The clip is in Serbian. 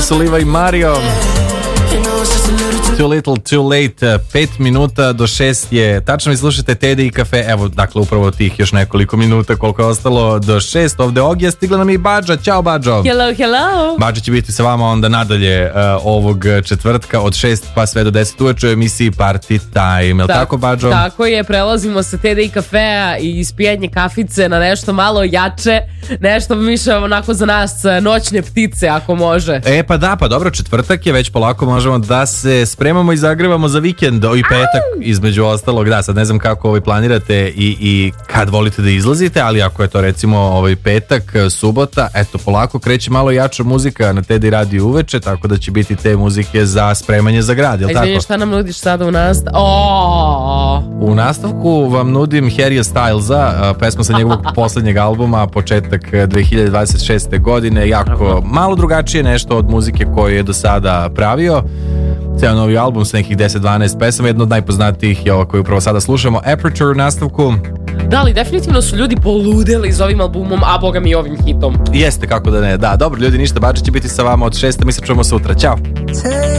su Liva i Mario. Too little, too late, 5 minuta do 6 je. Tačno mi slušate Teddy i kafe. Evo, dakle, upravo tih još nekoliko minuta koliko je ostalo do 6. Ovde Ogija, stigla nam i Badža. Ćao, Badžo. Hello, hello. Badža će biti sa vama onda nadalje ovog četvrtka od 6 pa sve do 10 uveče u emisiji Party Time. Jel tako, Badžo? Tako je, prelazimo sa Teddy i kafea i ispijanje kafice na nešto malo jače, nešto više onako za nas noćne ptice, ako može. Pa da, pa dobro, četvrtak je, već polako možemo da se spremamo i zagrevamo za vikend i petak između ostalog. Da, sad ne znam kako planirate i kad volite da izlazite, ali ako je to recimo petak, subota, eto polako kreće malo jača muzika na Teddy Radio uveče, tako da će biti te muzike za spremanje za grad, jel tako? Šta nam nudiš sada u nastavku? U nastavku vam nudim Harrya Stylesa, pesma sa njegovog poslednjeg albuma, početak 2026. godine, jako malo drugačije nešto od muzike koju je do sada pravio. Ceo novi album sa nekih 10-12 pesama, jedno od najpoznatijih je ovo koju upravo sada slušamo, Aperture u nastavku. Da, ali definitivno su ljudi poludeli s ovim albumom, a boga mi ovim hitom. Jeste, kako da ne, da, dobro ljudi, ništa, Badža će biti sa vama od 6, mi se čujemo sutra, ćao.